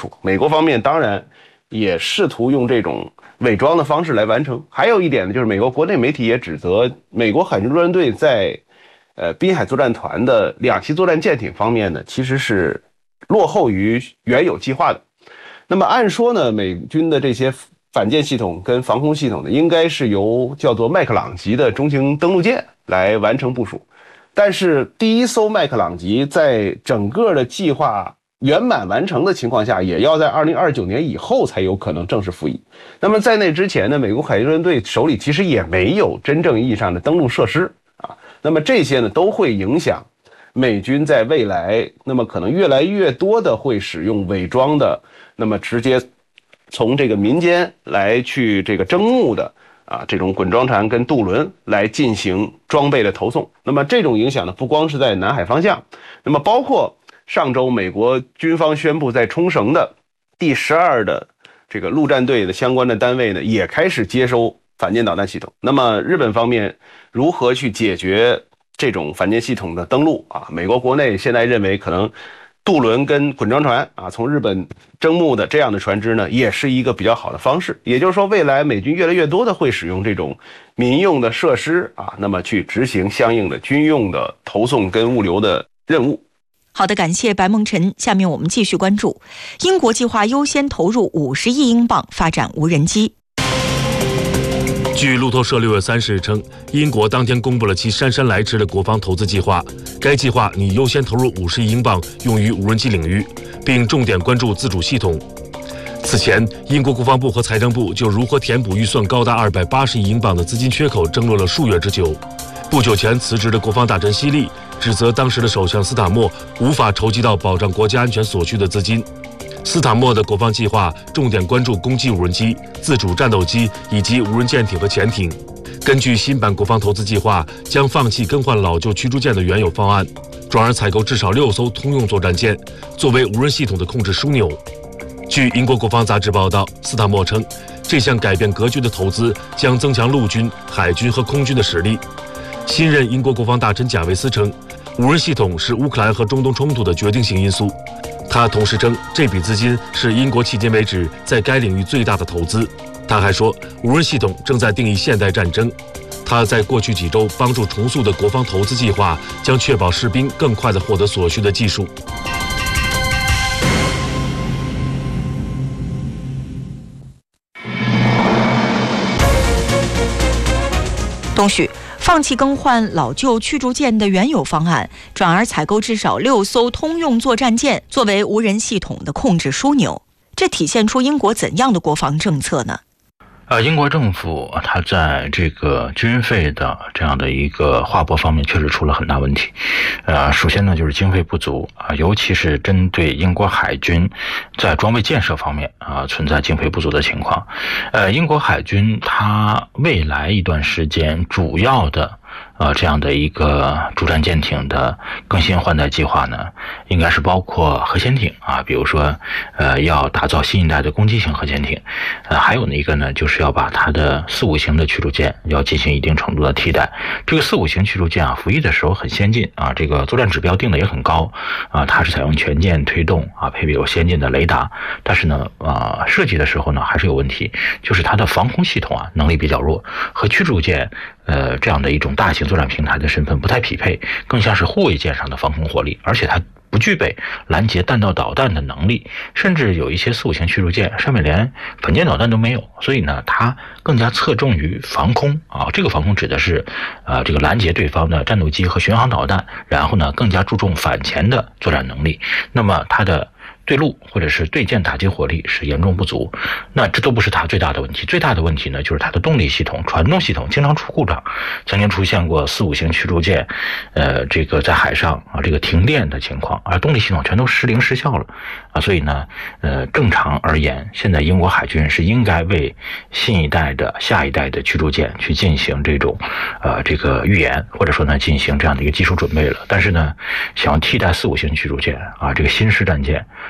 楚。美国方面当然也试图用这种伪装的方式来完成。还有一点呢，就是美国国内媒体也指责美国海军陆战队在滨海作战团的2栖作战舰艇方面呢，其实是落后于原有计划的。那么按说呢，美军的这些反舰系统跟防空系统呢，应该是由叫做麦克朗级的中型登陆舰来完成部署。但是第一艘麦克朗级在整个的计划圆满完成的情况下，也要在2029年以后才有可能正式服役。那么在那之前呢，美国海军陆战队手里其实也没有真正意义上的登陆设施啊。那么这些呢，都会影响美军在未来，那么可能越来越多的会使用伪装的，那么直接从这个民间来去这个征募的这种滚装船跟渡轮来进行装备的投送。那么这种影响呢，不光是在南海方向，那么包括上周美国军方宣布在冲绳的第12的这个陆战队的相关的单位呢，也开始接收反舰导弹系统。那么日本方面如何去解决这种反舰系统的登陆美国国内现在认为可能渡轮跟滚装船从日本征募的这样的船只呢，也是一个比较好的方式。也就是说，未来美军越来越多的会使用这种民用的设施那么去执行相应的军用的投送跟物流的任务。 好的，感谢白梦辰。下面我们继续关注，英国计划优先投入50亿英镑发展无人机。 据路透社6月30日称，英国当天公布了其姗姗来迟的国防投资计划。该计划拟优先投入50亿英镑用于无人机领域，并重点关注自主系统。此前，英国国防部和财政部就如何填补预算高达280亿英镑的资金缺口争论了数月之久。不久前辞职的国防大臣希利指责当时的首相斯塔默无法筹集到保障国家安全所需的资金。斯塔默的国防计划重点关注攻击无人机、自主战斗机以及无人舰艇和潜艇。根据新版国防投资计划，将放弃更换老旧驱逐舰的原有方案，转而采购至少6艘通用作战舰，作为无人系统的控制枢纽。据英国国防杂志报道，斯塔默称，这项改变格局的投资将增强陆军、海军和空军的实力。新任英国国防大臣贾维斯称，无人系统是乌克兰和中东冲突的决定性因素。他同时称，这笔资金是英国迄今为止在该领域最大的投资。他还说，无人系统正在定义现代战争。他在过去几周帮助重塑的国防投资计划，将确保士兵更快地获得所需的技术。 东旭，放弃更换老旧驱逐舰的原有方案，转而采购至少6艘通用作战舰作为无人系统的控制枢纽，这体现出英国怎样的国防政策呢？ 英国政府它在这个军费的这样的一个划拨方面确实出了很大问题。首先呢，就是经费不足尤其是针对英国海军在装备建设方面存在经费不足的情况。英国海军它未来一段时间主要的这样的一个主战舰艇的更新换代计划呢，应该是包括核潜艇比如说要打造新一代的攻击型核潜艇，还有一个呢，就是要把它的4-5型的驱逐舰要进行一定程度的替代。这个4-5型驱逐舰服役的时候很先进这个作战指标定的也很高它是采用全舰推动配备有先进的雷达，但是呢设计的时候呢还是有问题，就是它的防空系统能力比较弱，和驱逐舰这样的一种大型作战平台的身份不太匹配，更像是护卫舰上的防空火力，而且它不具备拦截弹道导弹的能力，甚至有一些4-5型驱逐舰上面连反舰导弹都没有，所以呢它更加侧重于防空这个防空指的是这个拦截对方的战斗机和巡航导弹，然后呢更加注重反潜的作战能力，那么它的对陆或者是对舰打击火力是严重不足。那这都不是它最大的问题，最大的问题呢就是它的动力系统、传动系统经常出故障，曾经出现过4-5型驱逐舰这个在海上这个停电的情况，而动力系统全都失灵失效了所以呢正常而言，现在英国海军是应该为新一代的下一代的驱逐舰去进行这种这个预研，或者说呢进行这样的一个技术准备了。但是呢想要替代4-5型驱逐舰这个新式战舰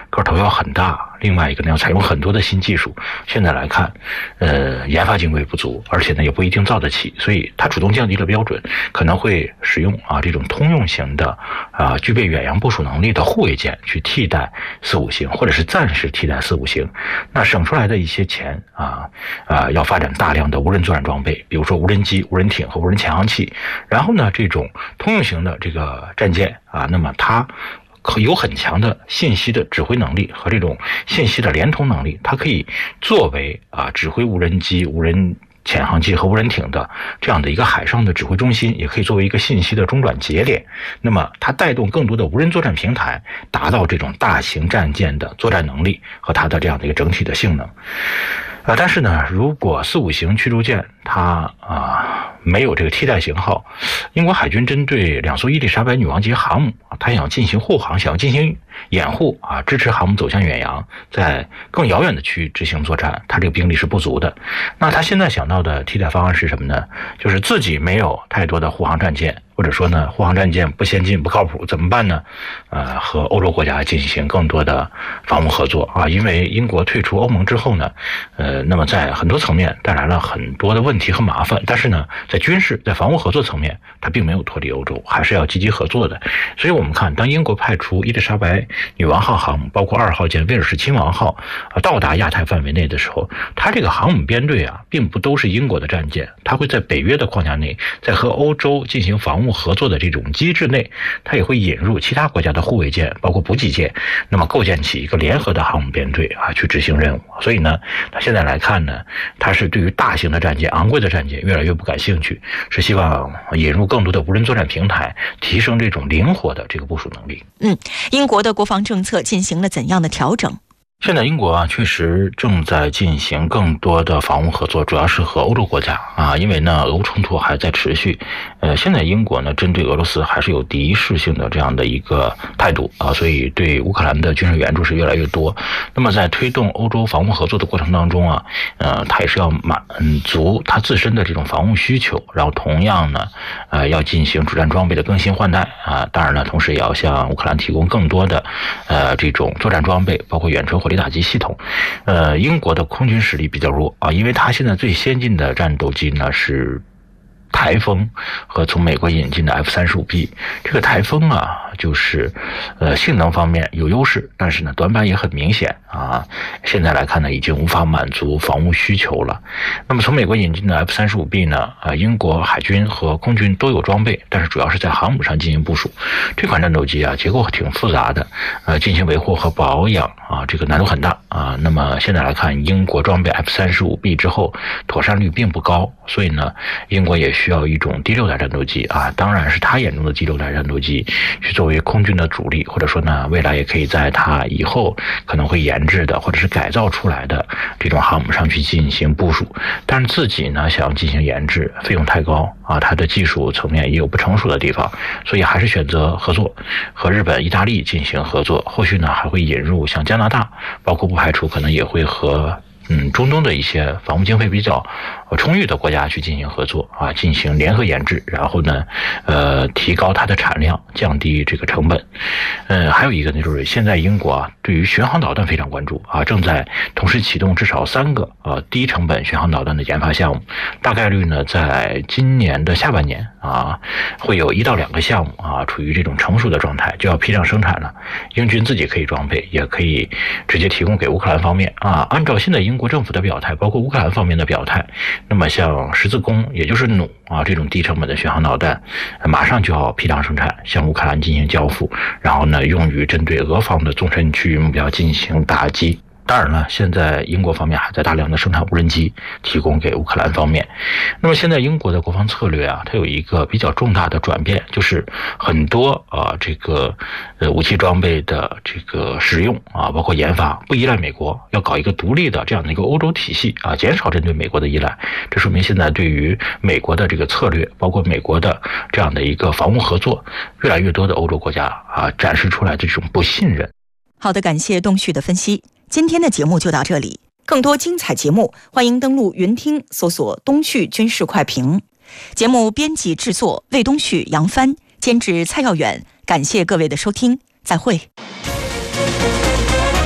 个头要很大，另外一个呢要采用很多的新技术。现在来看，研发经费不足，而且呢也不一定造得起，所以它主动降低了标准，可能会使用这种通用型的具备远洋部署能力的护卫舰去替代4-5型，或者是暂时替代4-5型。那省出来的一些钱要发展大量的无人作战装备，比如说无人机、无人艇和无人潜航器。然后呢，这种通用型的这个战舰那么它有很强的信息的指挥能力和这种信息的连通能力，它可以作为指挥无人机、无人潜航机和无人艇的这样的一个海上的指挥中心，也可以作为一个信息的中转节点。那么它带动更多的无人作战平台，达到这种大型战舰的作战能力和它的这样的一个整体的性能。但是呢，如果4-5型驱逐舰它没有这个替代型号，英国海军针对2艘伊丽莎白女王级航母，它想进行护航，想要进行掩护支持航母走向远洋，在更遥远的区域执行作战，它这个兵力是不足的。那他现在想到的替代方案是什么呢？就是自己没有太多的护航战舰，或者说呢护航战舰不先进不靠谱，怎么办呢？和欧洲国家进行更多的防务合作因为英国退出欧盟之后呢，那么在很多层面带来了很多的问题和麻烦，但是呢，在军事、在防务合作层面，它并没有脱离欧洲，还是要积极合作的。所以我们看，当英国派出伊丽莎白女王号航母，包括2号舰威尔士亲王号到达亚太范围内的时候，它这个航母编队并不都是英国的战舰，它会在北约的框架内，在和欧洲进行防务合作的这种机制内，它也会引入其他国家的护卫舰，包括补给舰，那么构建起一个联合的航母编队去执行任务。所以呢，它现在来看呢，它是对于大型的战舰、昂贵的战舰越来越不感兴趣，是希望引入更多的无人作战平台，提升这种灵活的这个部署能力。 英国的国防政策进行了怎样的调整？ 现在英国确实正在进行更多的防务合作，主要是和欧洲国家因为呢俄乌冲突还在持续，现在英国呢针对俄罗斯还是有敌视性的这样的一个态度所以对乌克兰的军事援助是越来越多。那么在推动欧洲防务合作的过程当中它也是要满足它自身的这种防务需求，然后同样呢要进行主战装备的更新换代当然呢同时也要向乌克兰提供更多的这种作战装备，包括远程火力打击系统。英国的空军实力比较弱因为它现在最先进的战斗机呢是台风和从美国引进的 F-35B。 这个台风就是性能方面有优势，但是呢短板也很明显现在来看呢已经无法满足防务需求了。那么从美国引进的 F-35B 呢英国海军和空军都有装备，但是主要是在航母上进行部署。这款战斗机结构挺复杂的进行维护和保养这个难度很大那么现在来看，英国装备 F-35B 之后妥善率并不高，所以呢英国也需要一种第6代战斗机当然是他眼中的第6代战斗机去作为空军的主力，或者说呢未来也可以在他以后可能会研制的或者是改造出来的这种航母上去进行部署。但是自己呢想要进行研制费用太高它的技术层面也有不成熟的地方，所以还是选择合作，和日本、意大利进行合作，后续呢还会引入像加拿大，包括不排除可能也会和中东的一些防务经费比较充裕的国家去进行合作进行联合研制，然后呢提高它的产量，降低这个成本。还有一个呢就是现在英国对于巡航导弹非常关注正在同时启动至少3个低成本巡航导弹的研发项目，大概率呢在今年的下半年会有1到2个项目处于这种成熟的状态，就要批量生产了。英军自己可以装备，也可以直接提供给乌克兰方面按照现在英国政府的表态，包括乌克兰方面的表态，那么像十字弓也就是弩这种低成本的巡航导弹马上就要批量生产，向乌克兰进行交付，然后呢用于针对俄方的纵深区域目标进行打击。当然了，现在英国方面还在大量的生产无人机，提供给乌克兰方面。那么现在英国的国防策略它有一个比较重大的转变，就是很多这个武器装备的这个使用包括研发不依赖美国，要搞一个独立的这样的一个欧洲体系减少针对美国的依赖。这说明现在对于美国的这个策略，包括美国的这样的一个防务合作，越来越多的欧洲国家展示出来的这种不信任。 好的，感谢东旭的分析。今天的节目就到这里，更多精彩节目欢迎登录云听搜索东旭军事快评。节目编辑制作魏东旭、杨帆，监制蔡耀远。感谢各位的收听，再会。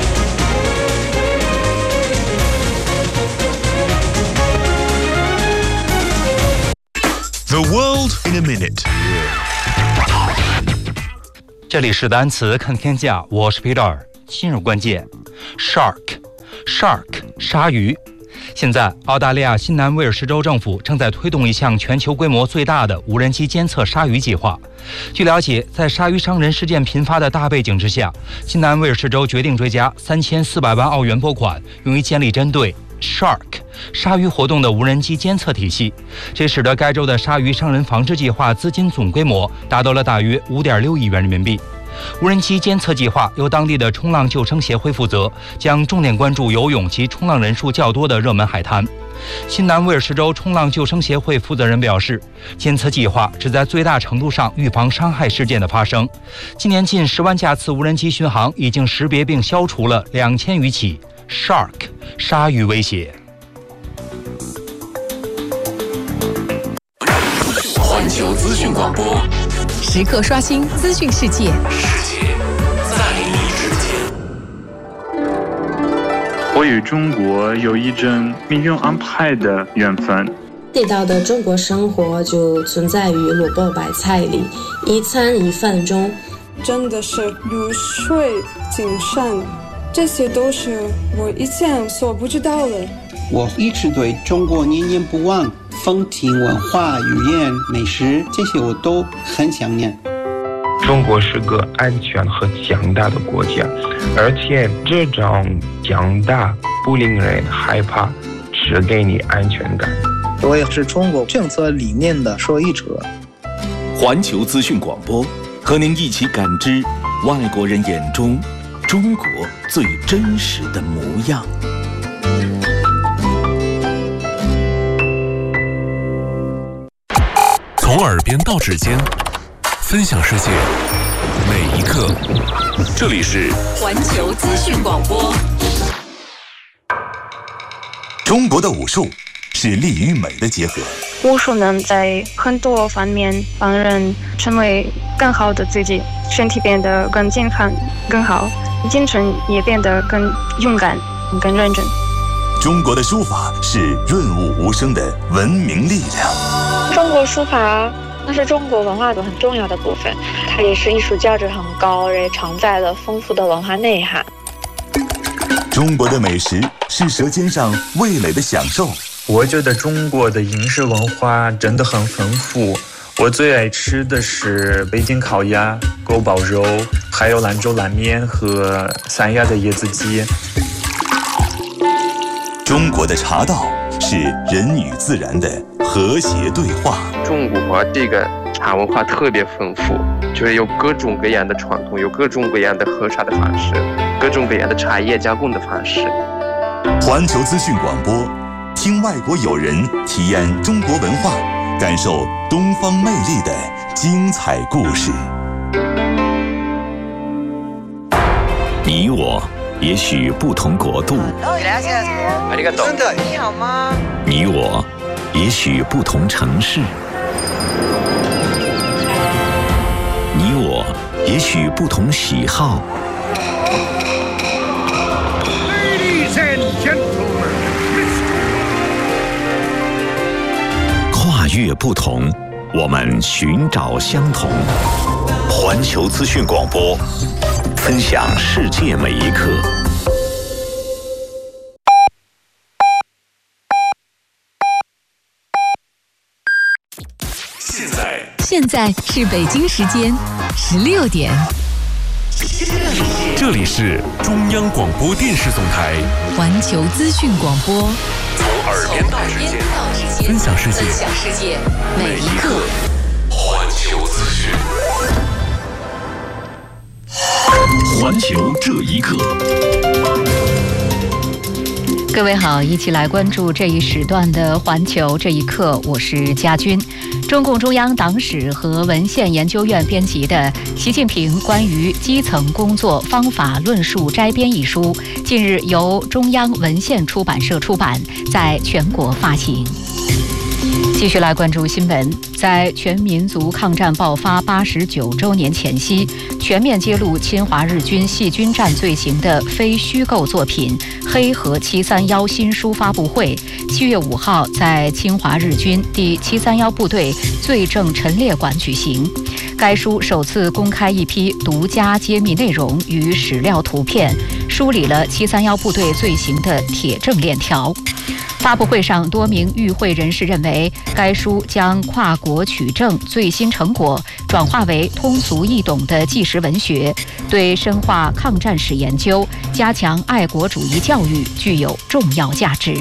The world in a minute。 这里是单词看天下，我是 Peter。今日关键 ：shark， 鲨鱼。现在，澳大利亚新南威尔士州政府正在推动一项全球规模最大的无人机监测鲨鱼计划。据了解，在鲨鱼伤人事件频发的大背景之下，新南威尔士州决定追加3400万澳元拨款，用于建立针对 shark 鲨鱼活动的无人机监测体系。这使得该州的鲨鱼伤人防治计划资金总规模达到了大约5.6亿元人民币。无人机监测计划由当地的冲浪救生协会负责，将重点关注游泳及冲浪人数较多的热门海滩。新南威尔士州冲浪救生协会负责人表示，监测计划旨在最大程度上预防伤害事件的发生。今年近10万架次无人机巡航已经识别并消除了2000余起 shark 鲨鱼威胁。 环球资讯广播， 时刻刷新资讯世界， 世界在你之间。 我与中国有一种命运安排的缘分。 地道的中国生活就存在于萝卜白菜里，一餐一饭中。 真的是如水精神，这些都是我以前所不知道的。 我一直对中国念念不忘，风情文化、语言、美食，这些我都很想念。 中国是个安全和强大的国家，而且这种强大不令人害怕，只给你安全感。 我也是中国政策理念的受益者。 环球资讯广播，和您一起感知外国人眼中中国最真实的模样。 从耳边到指尖，分享世界每一刻。这里是环球资讯广播。 中国的武术是力与美的结合。 武术能在很多方面帮人成为更好的自己，身体变得更健康、更好，精神也变得更勇敢、更认真。 中国的书法是润物无声的文明力量。 中国书法那是中国文化的很重要的部分，它也是艺术价值很高，也承载了丰富的文化内涵。 中国的美食是舌尖上味蕾的享受。 我觉得中国的饮食文化真的很丰富，我最爱吃的是北京烤鸭、锅包肉，还有兰州拉面和三亚的椰子鸡。 中国的茶道是人与自然的和谐对话。 中国这个茶文化特别丰富，就是有各种各样的传统，有各种各样的喝茶的方式，各种各样的茶叶加工的方式。 环球资讯广播，听外国友人体验中国文化，感受东方魅力的精彩故事。 你我也许不同国度， 你好吗？ 你我也许不同城市，你我也许不同喜好。 Ladies and gentlemen， 跨越不同，我们寻找相同。环球资讯广播，分享世界每一刻。 现在是北京时间16点。 这里是中央广播电视总台环球资讯广播， 从耳边到指尖，分享世界每一刻。 环球资讯， 环球这一刻。 各位好，一起来关注这一时段的环球这一刻，我是佳君。中共中央党史和文献研究院编辑的《习近平关于基层工作方法论述摘编》一书，近日由中央文献出版社出版，在全国发行。 继续来关注新闻，在全民族抗战爆发89周年前夕，全面揭露侵华日军细菌战罪行的非虚构作品《黑河731》新书发布会7月5号在侵华日军第731部队罪证陈列馆举行。该书首次公开一批独家揭秘内容与史料图片，梳理了731部队罪行的铁证链条。发布会上，多名与会人士认为，该书将跨国取证最新成果转化为通俗易懂的纪实文学，对深化抗战史研究、加强爱国主义教育具有重要价值。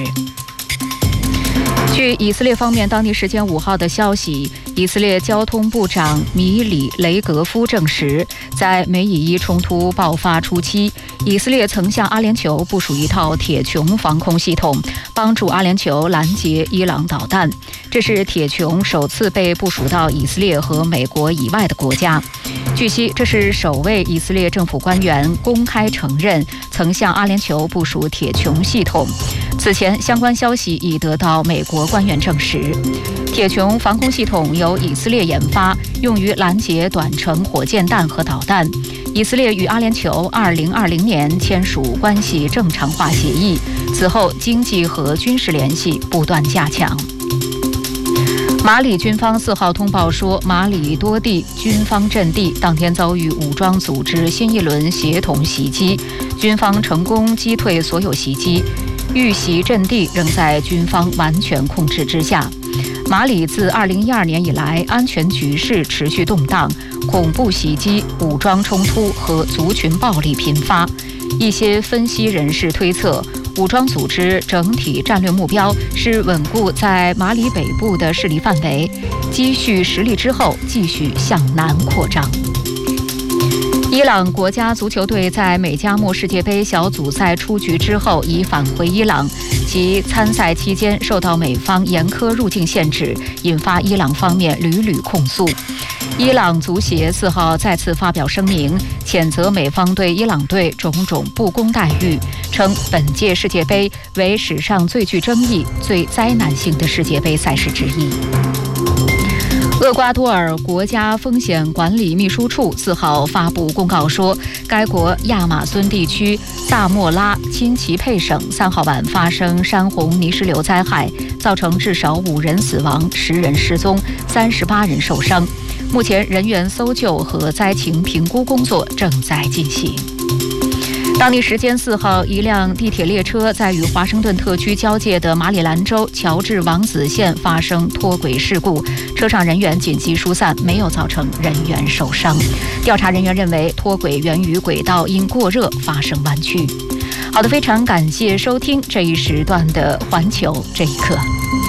据以色列方面当地时间5号的消息，以色列交通部长米里雷格夫证实，在美以伊冲突爆发初期，以色列曾向阿联酋部署一套铁穹防空系统，帮助阿联酋拦截伊朗导弹。这是铁穹首次被部署到以色列和美国以外的国家。据悉，这是首位以色列政府官员公开承认曾向阿联酋部署铁穹系统。此前，相关消息已得到美国官员证实。铁穹防空系统由以色列研发，用于拦截短程火箭弹和导弹。以色列与阿联酋2020年签署关系正常化协议，此后经济和军事联系不断加强。马里军方4号通报说，马里多地军方阵地当天遭遇武装组织新一轮协同袭击，军方成功击退所有袭击，遇袭阵地仍在军方完全控制之下。马里自2012年以来，安全局势持续动荡，恐怖袭击、武装冲突和族群暴力频发。一些分析人士推测，武装组织整体战略目标是稳固在马里北部的势力范围，积蓄实力之后继续向南扩张。伊朗国家足球队在美加墨世界杯小组赛出局之后已返回伊朗，其参赛期间受到美方严苛入境限制，引发伊朗方面屡屡控诉。伊朗足协4号再次发表声明，谴责美方对伊朗队种种不公待遇，称本届世界杯为史上最具争议、最灾难性的世界杯赛事之一。厄瓜多尔国家风险管理秘书处4号发布公告说，该国亚马孙地区萨莫拉钦奇佩省3号晚发生山洪泥石流灾害，造成至少5人死亡、10人失踪、38人受伤。目前人员搜救和灾情评估工作正在进行。当地时间4号，一辆地铁列车在与华盛顿特区交界的马里兰州乔治王子县发生脱轨事故，车上人员紧急疏散，没有造成人员受伤。调查人员认为脱轨源于轨道因过热发生弯曲。好的，非常感谢收听这一时段的环球这一刻。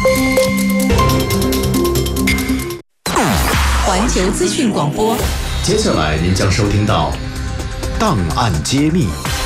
环球资讯广播， 接下来您将收听到档案揭秘。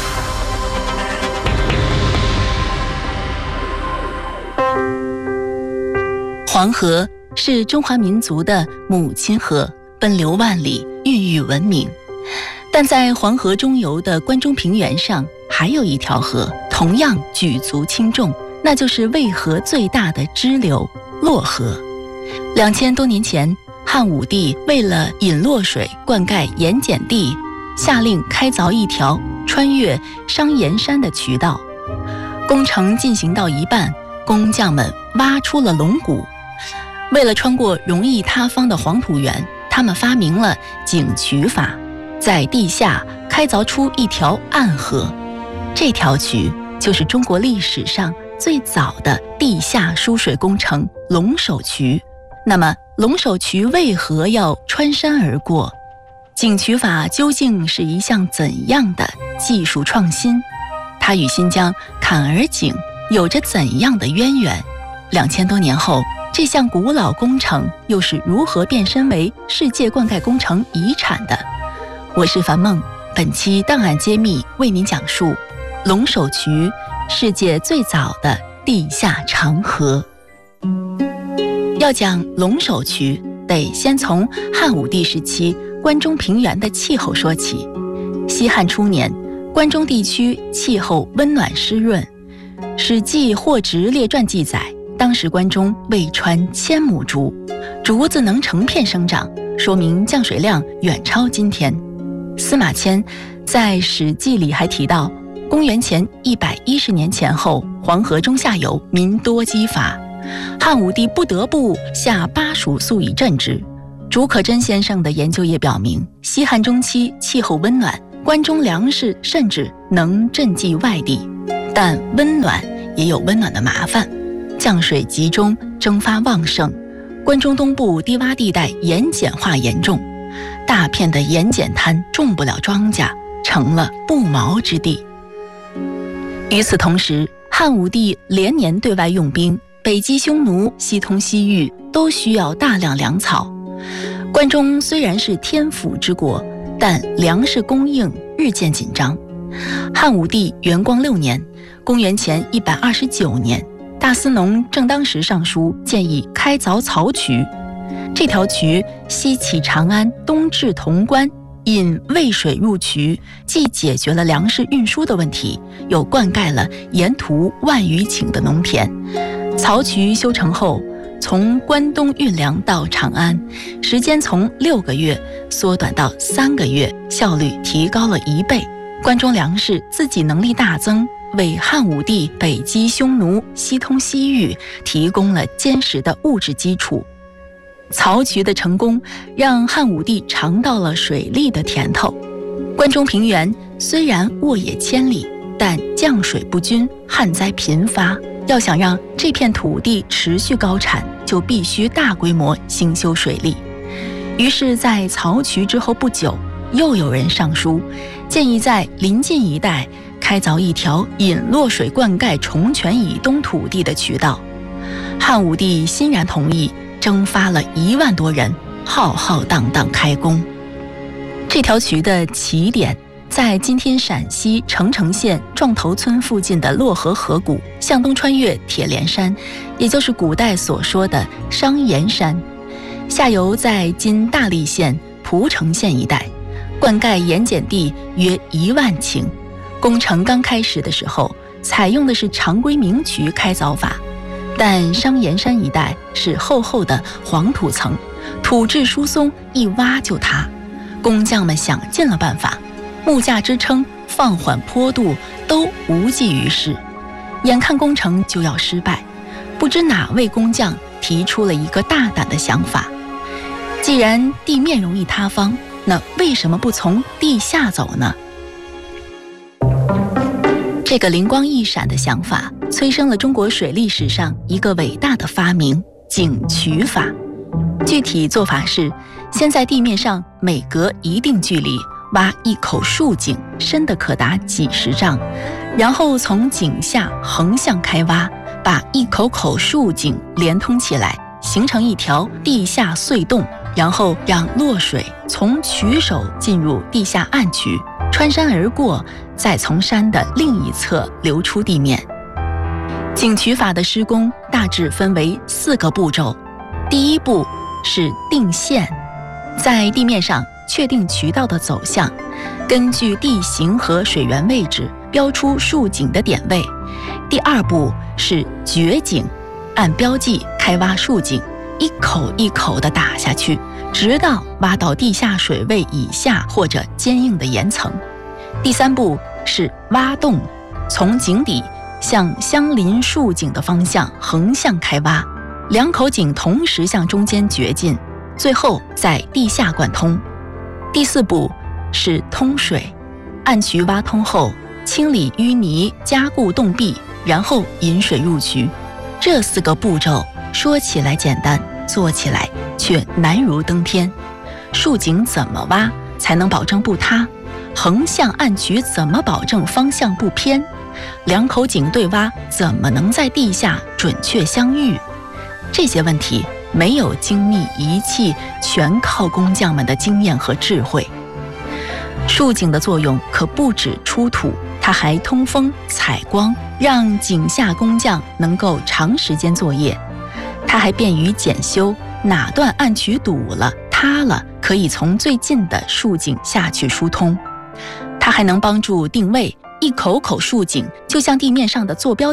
黄河是中华民族的母亲河，奔流万里，孕育文明。但在黄河中游的关中平原上，还有一条河，同样举足轻重，那就是渭河最大的支流洛河。2000多年前，汉武帝为了引洛水灌溉盐碱地，下令开凿一条穿越商盐山的渠道。工程进行到一半，工匠们挖出了龙骨。为了穿过容易塌方的黄土原，他们发明了井渠法，在地下开凿出一条暗河。这条渠就是中国历史上最早的地下输水工程龙首渠。那么龙首渠为何要穿山而过？井渠法究竟是一项怎样的技术创新？它与新疆坎儿井有着怎样的渊源？2000多年后，这项古老工程又是如何变身为世界灌溉工程遗产的？我是樊梦，本期档案揭秘为您讲述龙首渠，世界最早的地下长河。要讲龙首渠，得先从汉武帝时期关中平原的气候说起。西汉初年，关中地区气候温暖湿润，《史记·霍直列传》记载， 当时关中未穿千亩竹，竹子能成片生长，说明降水量远超今天。司马迁在《史记》里还提到，公元前110年前后，黄河中下游民多饥乏，汉武帝不得不下巴蜀粟以赈之。竺可桢先生的研究也表明，西汉中期气候温暖，关中粮食甚至能赈济外地。但温暖也有温暖的麻烦，降水集中，蒸发旺盛，关中东部低洼地带盐碱化严重，大片的盐碱滩种不了庄稼，成了不毛之地。与此同时，汉武帝连年对外用兵，北击匈奴，西通西域，都需要大量粮草。关中虽然是天府之国，但粮食供应日渐紧张。汉武帝元光6年，公元前129年，大司农郑当时上书建议开凿漕渠。这条渠西起长安，东至潼关，引渭水入渠，既解决了粮食运输的问题，又灌溉了沿途万余顷的农田。漕渠修成后，从关东运粮到长安，时间从6个月缩短到3个月，效率提高了1倍。关中粮食自给能力大增，为汉武帝北击匈奴、西通西域提供了坚实的物质基础。漕渠的成功让汉武帝尝到了水利的甜头。关中平原虽然沃野千里，但降水不均，旱灾频发。要想让这片土地持续高产，就必须大规模兴修水利。于是在漕渠之后不久，又有人上书建议在临近一带开凿一条引洛水灌溉崇泉以东土地的渠道。汉武帝欣然同意，征发了1万多人，浩浩荡荡开工。这条渠的起点在今天陕西澄城县撞头村附近的洛河河谷，向东穿越铁莲山，也就是古代所说的商岩山，下游在今大荔县蒲城县一带，灌溉盐碱地约1万顷。工程刚开始的时候，采用的是常规明渠开凿法，但商岩山一带是厚厚的黄土层，土质疏松，一挖就塌。工匠们想尽了办法，木架支撑、放缓坡度都无济于事，眼看工程就要失败，不知哪位工匠提出了一个大胆的想法：既然地面容易塌方，那为什么不从地下走呢？这个灵光一闪的想法，催生了中国水利史上一个伟大的发明——井渠法。具体做法是，先在地面上每隔一定距离挖一口竖井，深的可达几十丈，然后从井下横向开挖，把一口口竖井连通起来，形成一条地下隧洞，然后让洛水从渠首进入地下暗渠，穿山而过，再从山的另一侧流出地面。井渠法的施工大致分为4个步骤。第一步是定线，在地面上确定渠道的走向，根据地形和水源位置标出竖井的点位。第2步是掘井，按标记开挖竖井，一口一口地打下去，直到挖到地下水位以下或者坚硬的岩层。第3步是挖洞，从井底向相邻竖井的方向横向开挖，2口井同时向中间掘进，最后在地下贯通。第4步是通水，暗渠挖通后，清理淤泥，加固洞壁，然后引水入渠。这4个步骤说起来简单，做起来却难如登天。竖井怎么挖才能保证不塌？横向暗渠怎么保证方向不偏？2口井对挖怎么能在地下准确相遇？这些问题没有精密仪器，全靠工匠们的经验和智慧。竖井的作用可不止出土，它还通风采光，让井下工匠能够长时间作业。它还便于检修，哪段暗渠堵了塌了，可以从最近的竖井下去疏通。它还能帮助定位，一口口竖井就像地面上的坐标点，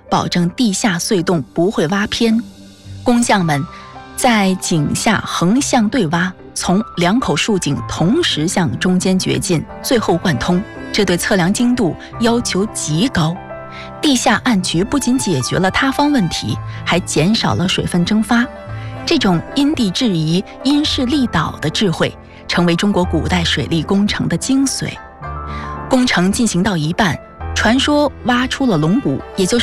保证地下隧洞不会挖偏。工匠们在井下横向对挖，从2口竖井同时向中间掘进，最后贯通，这对测量精度要求极高。地下暗渠不仅解决了塌方问题，还减少了水分蒸发。这种因地制宜、因势利导的智慧，成为中国古代水利工程的精髓。工程进行到一半，传说挖出了龙骨，也就是